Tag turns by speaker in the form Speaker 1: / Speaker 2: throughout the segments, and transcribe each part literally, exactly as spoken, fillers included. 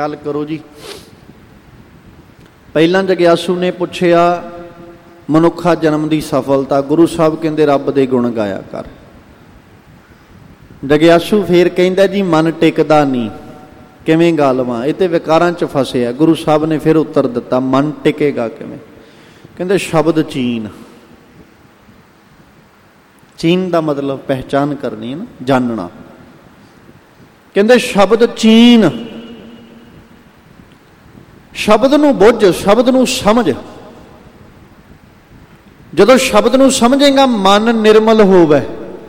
Speaker 1: ਖਿਆਲ ਕਰੋ ਜੀ। ਪਹਿਲਾਂ ਜਗਿਆਸੂ ਨੇ ਪੁੱਛਿਆ ਮਨੁੱਖਾ ਜਨਮ ਦੀ ਸਫਲਤਾ, ਗੁਰੂ ਸਾਹਿਬ ਕਹਿੰਦੇ ਰੱਬ ਦੇ ਗੁਣ ਗਾਇਆ ਕਰ। ਜਗਿਆਸੂ ਫੇਰ ਕਹਿੰਦਾ ਜੀ ਮਨ ਟਿਕਦਾ ਨਹੀਂ, ਕਿਵੇਂ ਗਾ ਲਵਾਂ, ਇਹ ਤੇ ਵਿਕਾਰਾਂ 'ਚ ਫਸਿਆ। ਗੁਰੂ ਸਾਹਿਬ ਨੇ ਫਿਰ ਉੱਤਰ ਦਿੱਤਾ ਮਨ ਟਿਕੇਗਾ ਕਿਵੇਂ? ਕਹਿੰਦੇ ਸ਼ਬਦ ਚੀਨ। ਚੀਨ ਦਾ ਮਤਲਬ ਪਹਿਚਾਨ ਕਰਨੀ ਹੈ ਨਾ, ਜਾਣਨਾ। ਕਹਿੰਦੇ ਸ਼ਬਦ ਚੀਨ, ਸ਼ਬਦ ਨੂੰ ਬੁੱਝ, ਸ਼ਬਦ ਨੂੰ ਸਮਝ। ਜਦੋਂ ਸ਼ਬਦ ਨੂੰ ਸਮਝੇਗਾ ਮਨ ਨਿਰਮਲ ਹੋਵੇ।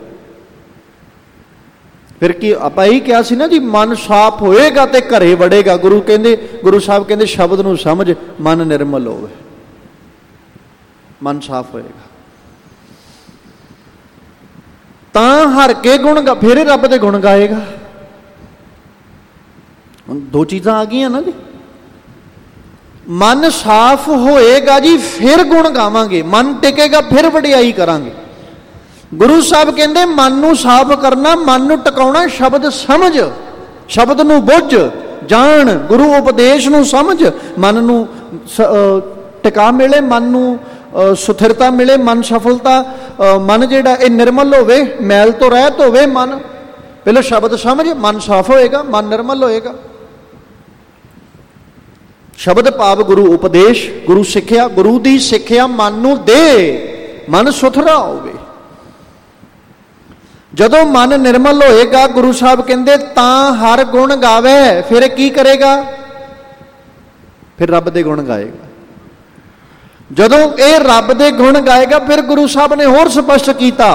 Speaker 1: ਫਿਰ ਕੀ ਆਪਾਂ ਇਹੀ ਕਿਹਾ ਸੀ ਨਾ ਜੀ, ਮਨ ਸਾਫ਼ ਹੋਏਗਾ ਤੇ ਘਰੇ ਵੜੇਗਾ। ਗੁਰੂ ਕਹਿੰਦੇ, ਗੁਰੂ ਸਾਹਿਬ ਕਹਿੰਦੇ ਸ਼ਬਦ ਨੂੰ ਸਮਝ, ਮਨ ਨਿਰਮਲ ਹੋਵੇ, ਮਨ ਸਾਫ਼ ਹੋਏਗਾ ਤਾਂ ਹਰ ਕੇ ਗੁਣ ਗਾ, ਫਿਰ ਰੱਬ ਦੇ ਗੁਣ ਗਾਏਗਾ। ਹੁਣ ਦੋ ਚੀਜ਼ਾਂ ਆ ਗਈਆਂ ਨਾ ਜੀ, ਮਨ ਸਾਫ਼ ਹੋਏਗਾ ਜੀ ਫਿਰ ਗੁਣ ਗਾਵਾਂਗੇ, ਮਨ ਟਿਕੇਗਾ ਫਿਰ ਵਡਿਆਈ ਕਰਾਂਗੇ। ਗੁਰੂ ਸਾਹਿਬ ਕਹਿੰਦੇ ਮਨ ਨੂੰ ਸਾਫ਼ ਕਰਨਾ, ਮਨ ਨੂੰ ਟਿਕਾਉਣਾ ਸ਼ਬਦ ਸਮਝ, ਸ਼ਬਦ ਨੂੰ ਬੁੱਝ, ਜਾਣ। ਗੁਰੂ ਉਪਦੇਸ਼ ਨੂੰ ਸਮਝ, ਮਨ ਨੂੰ ਟਿਕਾ ਮਿਲੇ, ਮਨ ਨੂੰ ਸੁਥਿਰਤਾ ਮਿਲੇ, ਮਨ ਸਫਲਤਾ, ਮਨ ਜਿਹੜਾ ਇਹ ਨਿਰਮਲ ਹੋਵੇ, ਮੈਲ ਤੋਂ ਰਹਿਤ ਹੋਵੇ ਮਨ। ਪਹਿਲਾਂ ਸ਼ਬਦ ਸਮਝ, ਮਨ ਸਾਫ਼ ਹੋਏਗਾ, ਮਨ ਨਿਰਮਲ ਹੋਏਗਾ। ਸ਼ਬਦ ਭਾਵ ਗੁਰੂ ਉਪਦੇਸ਼, ਗੁਰੂ ਸਿੱਖਿਆ, ਗੁਰੂ ਦੀ ਸਿੱਖਿਆ ਮਨ ਨੂੰ ਦੇ, ਮਨ ਸੁਥਰਾ ਹੋਵੇ। ਜਦੋਂ ਮਨ ਨਿਰਮਲ ਹੋਏਗਾ, ਗੁਰੂ ਸਾਹਿਬ ਕਹਿੰਦੇ ਤਾਂ ਹਰ ਗੁਣ ਗਾਵੇ। ਫਿਰ ਕੀ ਕਰੇਗਾ? ਫਿਰ ਰੱਬ ਦੇ ਗੁਣ ਗਾਏਗਾ। ਜਦੋਂ ਇਹ ਰੱਬ ਦੇ ਗੁਣ ਗਾਏਗਾ, ਫਿਰ ਗੁਰੂ ਸਾਹਿਬ ਨੇ ਹੋਰ ਸਪਸ਼ਟ ਕੀਤਾ,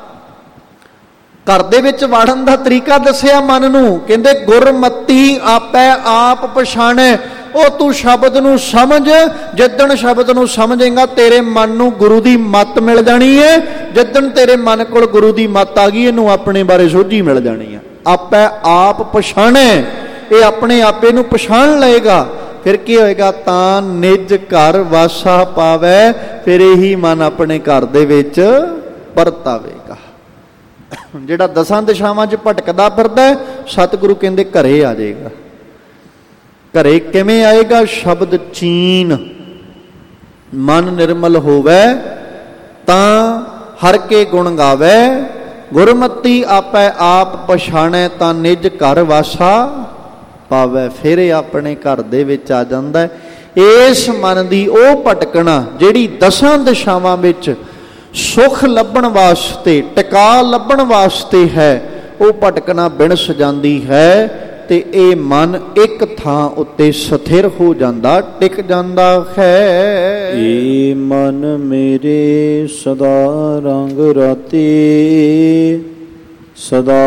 Speaker 1: ਘਰ ਦੇ ਵਿੱਚ ਵਾੜਨ ਦਾ ਤਰੀਕਾ ਦੱਸਿਆ ਮਨ ਨੂੰ। ਕਹਿੰਦੇ ਗੁਰਮਤੀ ਆਪੈ ਆਪ ਪਛਾਣੈ। ਉਹ ਤੂੰ ਸ਼ਬਦ ਨੂੰ ਸਮਝ, ਜਿੱਦਣ ਸ਼ਬਦ ਨੂੰ ਸਮਝੇਗਾ ਤੇਰੇ ਮਨ ਨੂੰ ਗੁਰੂ ਦੀ ਮੱਤ ਮਿਲ ਜਾਣੀ ਹੈ। ਜਿੱਦਣ ਤੇਰੇ ਮਨ ਕੋਲ ਗੁਰੂ ਦੀ ਮੱਤ ਆ ਗਈ, ਇਹਨੂੰ ਆਪਣੇ ਬਾਰੇ ਸੋਝੀ ਮਿਲ ਜਾਣੀ ਹੈ। ਆਪੈ ਆਪ ਪਛਾਣੈ, ਇਹ ਆਪਣੇ ਆਪੇ ਨੂੰ ਪਛਾਣ ਲਏਗਾ। ਫਿਰ ਕੀ ਹੋਏਗਾ? ਤਾਂ ਨਿਜ ਘਰ ਵਾਸਾ ਪਾਵੈ। ਫਿਰ ਇਹੀ ਮਨ ਆਪਣੇ ਘਰ ਦੇ ਵਿੱਚ ਪਰਤਾਵੇਗਾ। ਜਿਹੜਾ ਦਸਾਂ ਦਿਸ਼ਾਵਾਂ 'ਚ ਭਟਕਦਾ ਫਿਰਦਾ, ਸਤਿਗੁਰੂ ਕਹਿੰਦੇ ਘਰੇ ਆ ਜਾਏਗਾ। ਘਰੇ ਕਿਵੇਂ ਆਏਗਾ? ਸ਼ਬਦ ਚੀਨ, ਮਨ ਨਿਰਮਲ ਹੋਵੇ ਤਾਂ ਹਰ ਕੇ ਗੁਣ ਗਾਵੇ। ਗੁਰਮਤੀ ਆਪੈ ਆਪ ਪਛਾਣੈ, ਤਾਂ ਨਿਜ ਘਰ ਵਾਸਾ ਪਾਵੇ। ਫਿਰ ਇਹ ਆਪਣੇ ਘਰ ਦੇ ਵਿੱਚ ਆ ਜਾਂਦਾ। ਇਸ ਮਨ ਦੀ ਉਹ ਭਟਕਣਾ ਜਿਹੜੀ ਦਸਾਂ ਦਿਸ਼ਾਵਾਂ ਵਿੱਚ ਸੁੱਖ ਲੱਭਣ ਵਾਸਤੇ, ਟਿਕਾ ਲੱਭਣ ਵਾਸਤੇ ਹੈ, ਉਹ ਭਟਕਣਾ ਬਿਨ ਸਜਾਂਦੀ ਹੈ। ਤੇ ਇਹ ਮਨ ਇੱਕ ਥਾਂ ਉੱਤੇ ਸਥਿਰ ਹੋ ਜਾਂਦਾ, ਟਿਕ ਜਾਂਦਾ ਹੈ।
Speaker 2: ਏ ਮਨ ਮੇਰੇ ਸਦਾ ਰੰਗ ਰਾਤੇ, ਸਦਾ